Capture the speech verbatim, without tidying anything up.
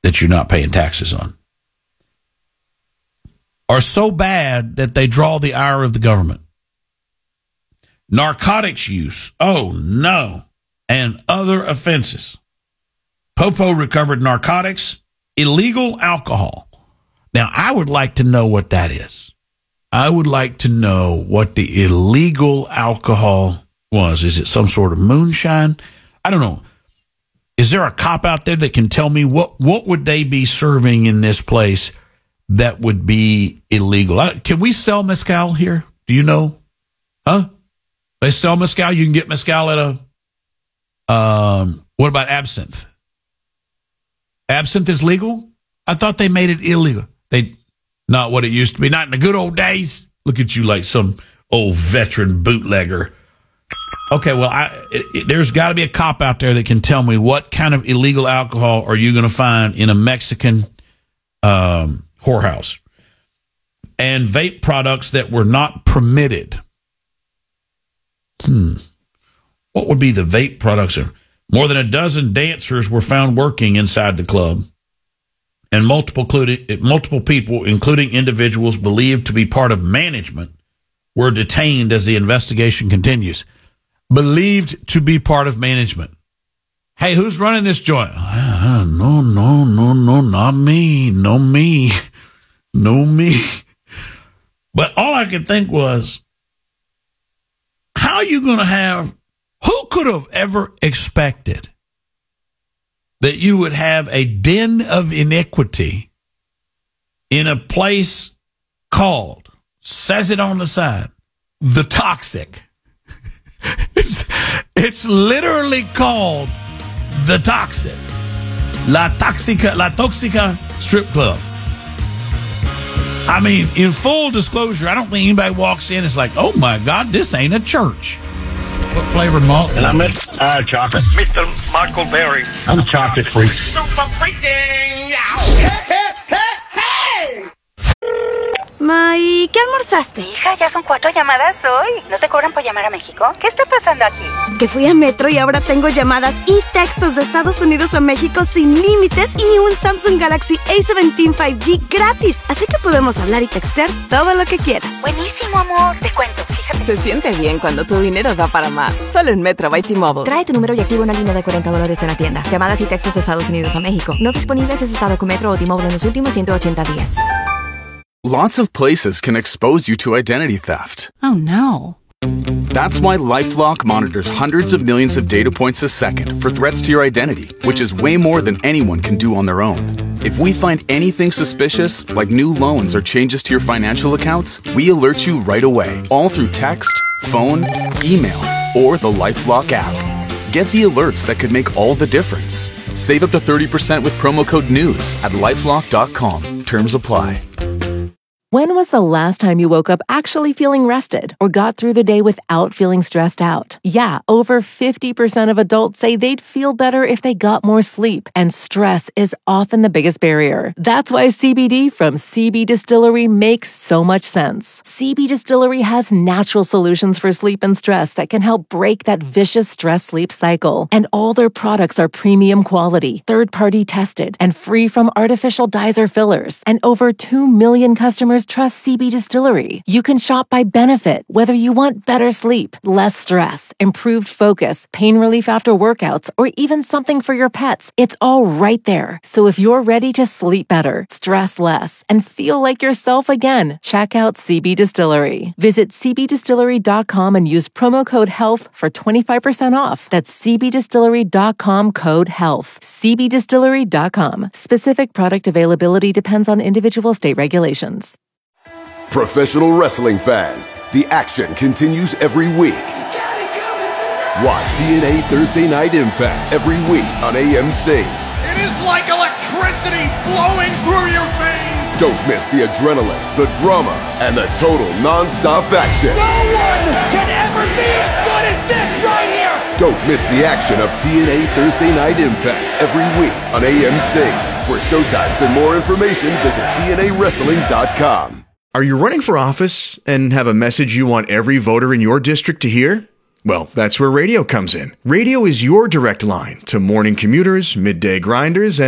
that you're not paying taxes on are so bad that they draw the ire of the government. Narcotics use, oh no, and other offenses. Popo recovered narcotics, illegal alcohol. Now, I would like to know what that is. I would like to know what the illegal alcohol was. Is it some sort of moonshine? I don't know. Is there a cop out there that can tell me what, what would they be serving in this place that would be illegal? Can we sell mezcal here? Do you know? Huh? They sell mezcal. You can get mezcal at a, um, what about absinthe? Absinthe is legal? I thought they made it illegal. They, not what it used to be. Not in the good old days. Look at you like some old veteran bootlegger. Okay, well, I, it, it, there's got to be a cop out there that can tell me what kind of illegal alcohol are you going to find in a Mexican um, whorehouse. And vape products that were not permitted. Hmm. What would be the vape products? More than a dozen dancers were found working inside the club, and multiple, multiple people, including individuals believed to be part of management, were detained as the investigation continues. Believed to be part of management. Hey, who's running this joint? Uh, no, no, no, no, not me. No me. No me. But all I could think was, how are you going to have, who could have ever expected that you would have a den of iniquity in a place called, says it on the side, The Toxic. It's, it's literally called The Toxic. La Toxica, La Toxica Strip Club. I mean, in full disclosure, I don't think anybody walks in and is like, oh my God, this ain't a church. What flavored malt? And I'm at uh, chocolate. Mister Michael Berry. I'm a chocolate freak. Super freaking out. Hey, hey, hey, hey! Ma, ¿y qué almorzaste? Hija, ya son cuatro llamadas hoy. ¿No te cobran por llamar a México? ¿Qué está pasando aquí? Que fui a Metro y ahora tengo llamadas y textos de Estados Unidos a México sin límites y un Samsung Galaxy A diecisiete cinco G gratis. Así que podemos hablar y textear todo lo que quieras. Buenísimo, amor. Te cuento, fíjate. Se siente bien cuando tu dinero da para más. Solo en Metro by T-Mobile. Trae tu número y activa una línea de cuarenta dólares en la tienda. Llamadas y textos de Estados Unidos a México. No disponibles en estado con Metro o T-Mobile en los últimos ciento ochenta días. Lots of places can expose you to identity theft. Oh, no. That's why LifeLock monitors hundreds of millions of data points a second for threats to your identity, which is way more than anyone can do on their own. If we find anything suspicious, like new loans or changes to your financial accounts, we alert you right away, all through text, phone, email, or the LifeLock app. Get the alerts that could make all the difference. Save up to thirty percent with promo code NEWS at lifelock dot com. Terms apply. When was the last time you woke up actually feeling rested or got through the day without feeling stressed out? Yeah, over fifty percent of adults say they'd feel better if they got more sleep, and stress is often the biggest barrier. That's why C B D from C B Distillery makes so much sense. C B Distillery has natural solutions for sleep and stress that can help break that vicious stress-sleep cycle. And all their products are premium quality, third-party tested, and free from artificial dyes or fillers. And over two million customers trust C B Distillery. You can shop by benefit, whether you want better sleep, less stress, improved focus, pain relief after workouts, or even something for your pets. It's all right there. So if you're ready to sleep better, stress less, and feel like yourself again, check out C B Distillery. Visit c b distillery dot com and use promo code HEALTH for twenty-five percent off. That's c b distillery dot com code HEALTH. c b distillery dot com. Specific product availability depends on individual state regulations. Professional wrestling fans, the action continues every week. Watch T N A Thursday Night Impact every week on A M C. It is like electricity flowing through your veins. Don't miss the adrenaline, the drama, and the total non-stop action. No one can ever be as good as this right here. Don't miss the action of T N A Thursday Night Impact every week on A M C. For showtimes and more information, visit T N A wrestling dot com. Are you running for office and have a message you want every voter in your district to hear? Well, that's where radio comes in. Radio is your direct line to morning commuters, midday grinders, and